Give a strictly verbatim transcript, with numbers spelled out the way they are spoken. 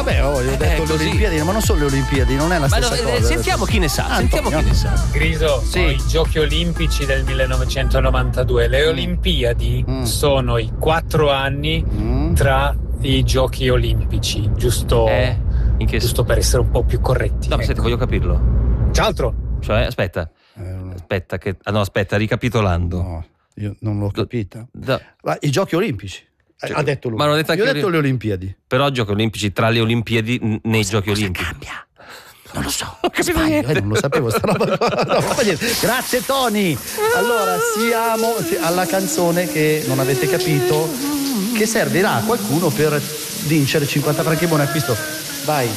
vabbè, oh, io ho detto Eh, le così. Olimpiadi, ma non sono le Olimpiadi, non è la Ma stessa no, eh, cosa. sentiamo chi ne sa, Ah, sentiamo Antonio. chi ne sa. Griso, Sì. sono i Giochi Olimpici del millenovecentonovantadue. Le Mm. Olimpiadi Mm. sono i quattro anni Mm. tra i Giochi Olimpici, giusto, Eh, in che giusto per essere un po' più corretti. No, ma ecco. senti, voglio capirlo. C'è altro? Cioè, aspetta. Eh, no, Aspetta che ah, no, aspetta, ricapitolando. no, io non l'ho capita. Da- Ma i Giochi Olimpici. Eh, Cioè, ha detto lui. ma l'ho detto Io ho anche detto io. le Olimpiadi. Però Giochi Olimpici tra le Olimpiadi n- nei Giochi Olimpici. Cambia. Non lo so. Ho capito Sbaglio, niente. eh, non lo sapevo sta roba qua. No, fa niente. Grazie Tony. Allora siamo alla canzone che non avete capito, che servirà a qualcuno per vincere cinquanta franchi buon acquisto. Vai.